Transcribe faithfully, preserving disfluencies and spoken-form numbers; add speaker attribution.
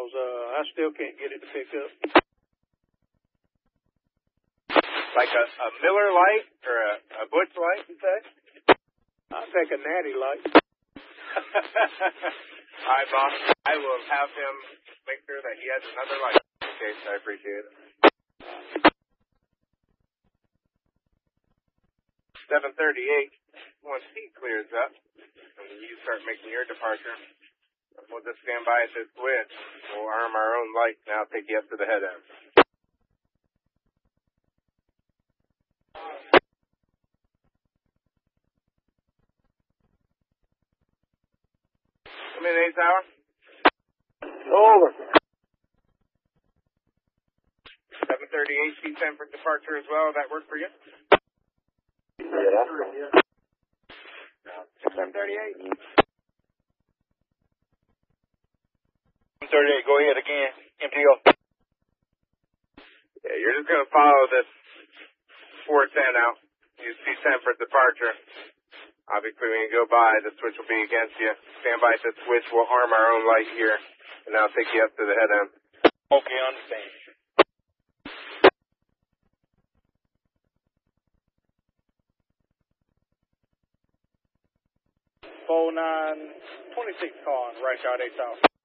Speaker 1: because uh, I still can't get it to pick up.
Speaker 2: Like a, a Miller light or a, a Butch light, you say?
Speaker 1: I'll take a Natty light.
Speaker 2: All right, boss. I will have him make sure that he has another light. Okay, I appreciate it. seven thirty-eight, once he clears up, and you start making your departure, we'll just stand by at this switch. We'll arm our own light now, take you up to the head end. Come in, eighth hour.
Speaker 1: Over.
Speaker 2: seven thirty-eight, T ten for departure as well. That work for you?
Speaker 3: Yeah.
Speaker 2: seven thirty-eight.
Speaker 3: seven thirty-eight, go ahead again. M T O.
Speaker 2: Yeah, you're just going to follow this four ten out. Use T ten for departure. Obviously, when you go by, the switch will be against you. Stand by at the switch. We'll arm our own light here, and I'll take you up to the head end.
Speaker 3: Okay, understand.
Speaker 1: four nine twenty-six car on right out eight thousand.